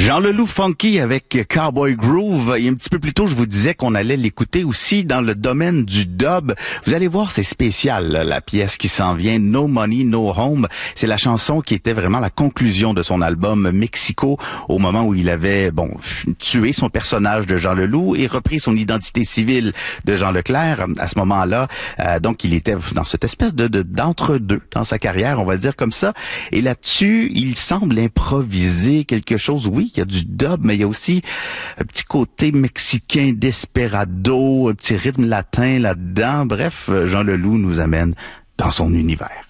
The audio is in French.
Jean Leloup Funky avec Cowboy Groove. Et un petit peu plus tôt, je vous disais qu'on allait l'écouter aussi dans le domaine du dub. Vous allez voir, c'est spécial, là, la pièce qui s'en vient, No Money, No Home. C'est la chanson qui était vraiment la conclusion de son album Mexico, au moment où il avait, tué son personnage de Jean Leloup et repris son identité civile de Jean Leclerc. À ce moment-là, donc il était dans cette espèce d'entre-deux dans sa carrière, on va le dire comme ça. Et là-dessus, il semble improviser quelque chose. Oui, il y a du dub, mais il y a aussi un petit côté mexicain desperado, un petit rythme latin là-dedans. Bref, Jean Leloup nous amène dans son univers.